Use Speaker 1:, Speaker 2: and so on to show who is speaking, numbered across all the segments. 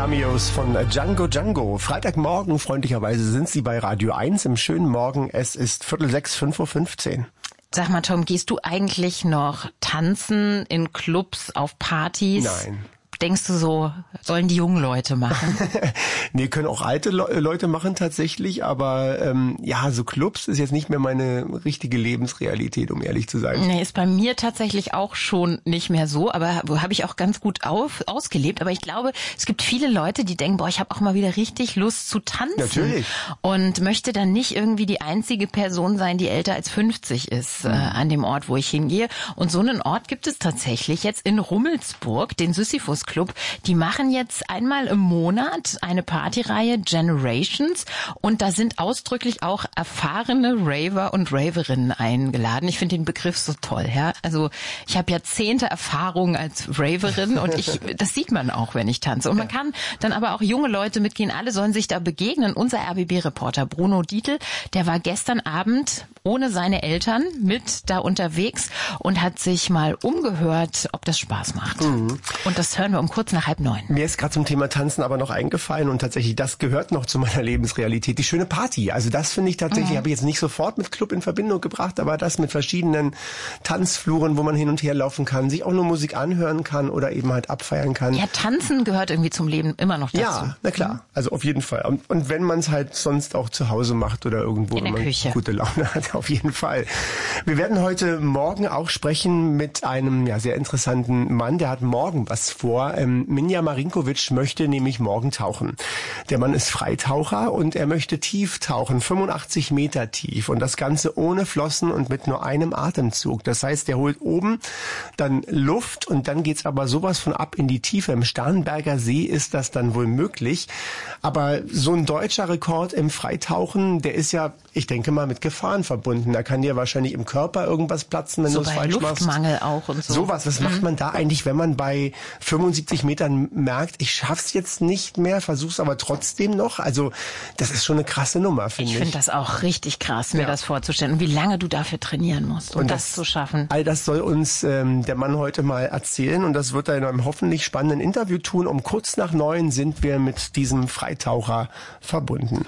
Speaker 1: Cameos von Django Django. Freitagmorgen, freundlicherweise sind Sie bei Radio 1 im schönen Morgen. Es ist 5:45, 5:15 Uhr.
Speaker 2: Sag mal, Tom, gehst du eigentlich noch tanzen in Clubs, auf Partys?
Speaker 1: Nein.
Speaker 2: Denkst du so, sollen die jungen Leute machen?
Speaker 1: Nee, können auch alte Leute machen tatsächlich, aber so Clubs ist jetzt nicht mehr meine richtige Lebensrealität, um ehrlich zu sein.
Speaker 2: Nee, ist bei mir tatsächlich auch schon nicht mehr so, aber habe ich auch ganz gut ausgelebt. Aber ich glaube, es gibt viele Leute, die denken, ich habe auch mal wieder richtig Lust zu tanzen.
Speaker 1: Natürlich.
Speaker 2: Und möchte dann nicht irgendwie die einzige Person sein, die älter als 50 ist an dem Ort, wo ich hingehe. Und so einen Ort gibt es tatsächlich jetzt in Rummelsburg, den Sisyphus Club. Die machen jetzt einmal im Monat eine Partyreihe Generations und da sind ausdrücklich auch erfahrene Raver und Raverinnen eingeladen. Ich finde den Begriff so toll, ja. Also ich habe Jahrzehnte Erfahrung als Raverin und das sieht man auch, wenn ich tanze. Und man kann dann aber auch junge Leute mitgehen. Alle sollen sich da begegnen. Unser RBB-Reporter Bruno Dietl, der war gestern Abend ohne seine Eltern mit da unterwegs und hat sich mal umgehört, ob das Spaß macht. Und das hören wir um kurz nach 8:30.
Speaker 1: Mir ist gerade zum Thema Tanzen aber noch eingefallen und tatsächlich, das gehört noch zu meiner Lebensrealität, die schöne Party. Also das finde ich tatsächlich, habe ich jetzt nicht sofort mit Club in Verbindung gebracht, aber das mit verschiedenen Tanzfluren, wo man hin und her laufen kann, sich auch nur Musik anhören kann oder eben halt abfeiern kann.
Speaker 2: Ja, Tanzen gehört irgendwie zum Leben immer noch dazu.
Speaker 1: Ja, na klar, also auf jeden Fall. Und wenn man es halt sonst auch zu Hause macht oder irgendwo,
Speaker 2: in der
Speaker 1: wenn man
Speaker 2: Küche
Speaker 1: gute Laune hat, auf jeden Fall. Wir werden heute Morgen auch sprechen mit einem sehr interessanten Mann, der hat morgen was vor. Minja Marinkovic möchte nämlich morgen tauchen. Der Mann ist Freitaucher und er möchte tief tauchen, 85 Meter tief und das Ganze ohne Flossen und mit nur einem Atemzug. Das heißt, er holt oben dann Luft und dann geht's aber sowas von ab in die Tiefe. Im Starnberger See ist das dann wohl möglich. Aber so ein deutscher Rekord im Freitauchen, der ist ja, ich denke mal, mit Gefahren verbunden. Da kann dir wahrscheinlich im Körper irgendwas platzen, wenn du es falsch machst.
Speaker 2: Luftmangel auch und so.
Speaker 1: Sowas, was macht man da eigentlich, wenn man bei 75 Metern merkt, ich schaff's jetzt nicht mehr, versuch's aber trotzdem noch? Also das ist schon eine krasse Nummer, finde ich.
Speaker 2: Ich finde das auch richtig krass, mir das vorzustellen und wie lange du dafür trainieren musst, um das zu schaffen.
Speaker 1: All das soll uns der Mann heute mal erzählen und das wird er in einem hoffentlich spannenden Interview tun. Um kurz nach 9 sind wir mit diesem Freitaucher verbunden.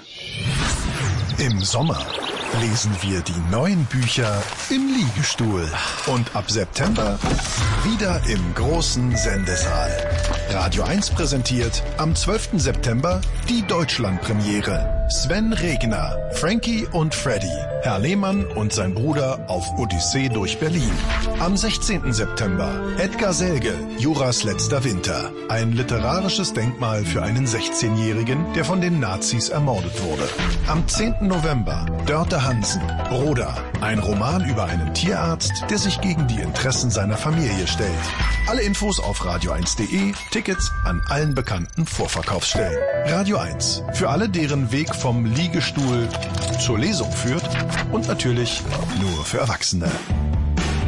Speaker 3: Im Sommer lesen wir die neuen Bücher im Liegestuhl. Und ab September wieder im großen Sendesaal. Radio 1 präsentiert am 12. September die Deutschlandpremiere. Sven Regner, Frankie und Freddy, Herr Lehmann und sein Bruder auf Odyssee durch Berlin. Am 16. September Edgar Selge, Juras letzter Winter. Ein literarisches Denkmal für einen 16-Jährigen, der von den Nazis ermordet wurde. Am 10. November Dörte Hansen, Broder. Ein Roman über einen Tierarzt, der sich gegen die Interessen seiner Familie stellt. Alle Infos auf radio1.de, Tickets an allen bekannten Vorverkaufsstellen. Radio 1, für alle, deren Weg vom Liegestuhl zur Lesung führt und natürlich nur für Erwachsene.